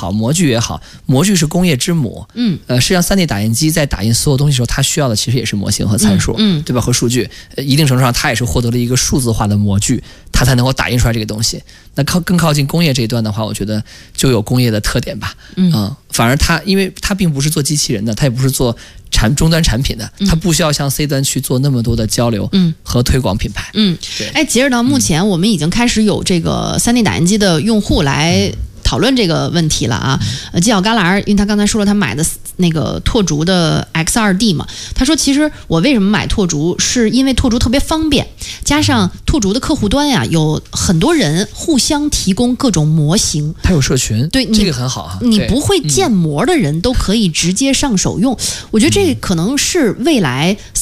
好，模具也好，模具是工业之母。实际上 3D 打印机在打印所有东西的时候，它需要的其实也是模型和参数，对吧？和数据，一定程度上它也是获得了一个数字化的模具，它才能够打印出来这个东西。那更靠近工业这一端的话，我觉得就有工业的特点吧。反而因为它并不是做机器人的，它也不是做终端产品的，它不需要像 C 端去做那么多的交流和推广品牌。 对。截止到目前，我们已经开始有这个 3D 打印机的用户来讨论这个问题了啊。犄角旮旯，因为他刚才说了他买的那个拓竹的 X2D 嘛，他说其实我为什么买拓竹，是因为拓竹特别方便，加上拓竹的客户端呀有很多人互相提供各种模型， 它有社群， 对， 这个很好哈。 你不会建模的人都可以直接上手用，我觉得这可能是未来